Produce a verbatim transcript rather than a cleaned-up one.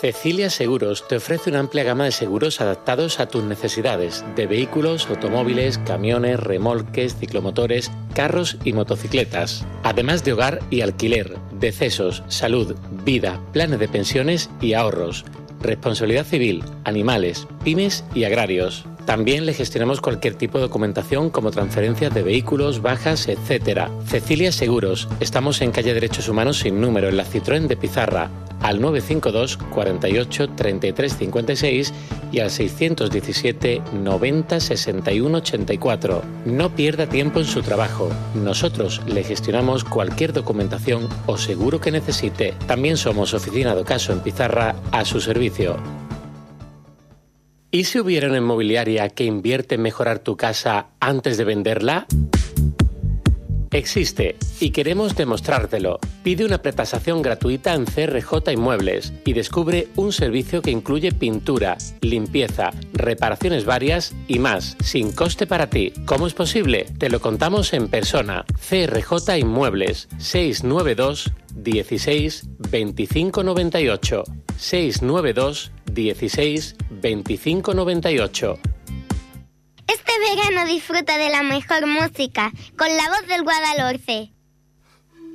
Cecilia Seguros te ofrece una amplia gama de seguros adaptados a tus necesidades de vehículos, automóviles, camiones, remolques, ciclomotores, carros y motocicletas. Además de hogar y alquiler, decesos, salud, vida, planes de pensiones y ahorros, responsabilidad civil, animales, pymes y agrarios. También le gestionamos cualquier tipo de documentación como transferencias de vehículos, bajas, etcétera. Cecilia Seguros. Estamos en calle Derechos Humanos sin número, en la Citroën de Pizarra, al nueve cinco dos, cuarenta y ocho, treinta y tres cincuenta y seis y al seiscientos diecisiete, noventa, sesenta y uno ochenta y cuatro. No pierda tiempo en su trabajo. Nosotros le gestionamos cualquier documentación o seguro que necesite. También somos oficina de ocaso en Pizarra a su servicio. ¿Y si hubiera una inmobiliaria que invierte en mejorar tu casa antes de venderla? Existe y queremos demostrártelo. Pide una pretasación gratuita en C R J Inmuebles y descubre un servicio que incluye pintura, limpieza, reparaciones varias y más, sin coste para ti. ¿Cómo es posible? Te lo contamos en persona. C R J Inmuebles, seiscientos noventa y dos, dieciséis, veinticinco noventa y ocho. seiscientos noventa y dos, dieciséis, veinticinco noventa y ocho. Este verano disfruta de la mejor música con la voz del Guadalhorce.